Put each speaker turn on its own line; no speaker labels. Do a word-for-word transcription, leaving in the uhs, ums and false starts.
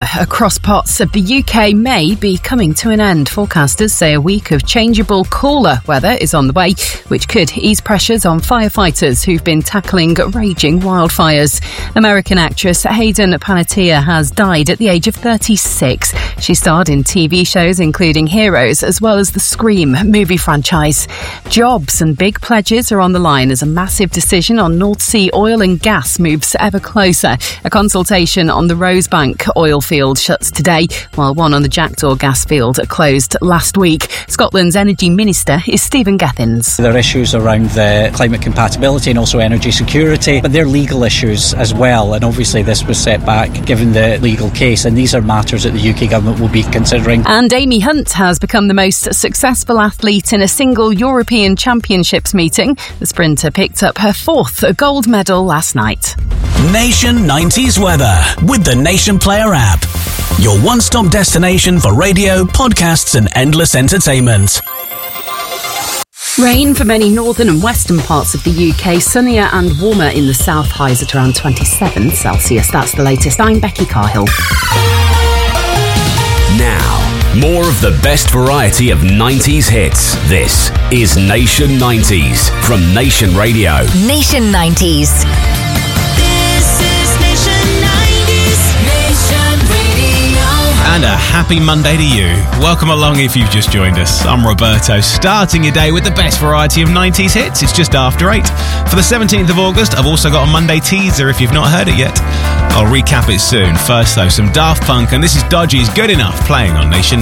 across parts of the U K may be coming to an end. Forecasters say a week of changeable, cooler weather is on the way, which could ease pressures on firefighters who've been tackling raging wildfires. American actress Hayden Panettiere has died at the age of thirty-six. She starred in T V shows including Heroes, as well as the Scream movie franchise. Jobs and big pledges are on the line as a massive decision on North Sea oil and gas moves ever closer. A consultation on the Rosebank oil field shuts today, while one on the Jackdaw gas field closed last week. Scotland's Energy Minister is Stephen Gethins.
There are issues around the climate compatibility and also energy security, but they're legal issues as well, and obviously this was set back given the legal case, and these are matters that the U K government will be considering.
And Amy Hunt has become the most successful athlete in a single European Championships meeting. The sprinter picked up her fourth gold medal last night.
Nation nineties weather with the Nation Player app. Your one-stop destination for radio, podcasts and endless entertainment.
Rain for many northern and western parts of the U K. Sunnier and warmer in the south, highs at around twenty-seven Celsius. That's the latest. I'm Becky Carhill.
Now, more of the best variety of nineties hits. This is Nation nineties from Nation Radio.
Nation nineties.
This is Nation nineties. Nation Radio.
And a happy Monday to you. Welcome along if you've just joined us. I'm Roberto, starting your day with the best variety of nineties hits. It's just after eight. For the seventeenth of August, I've also got a Monday teaser if you've not heard it yet. I'll recap it soon. First though, some Daft Punk, and this is Dodgy's Good Enough playing on Nation.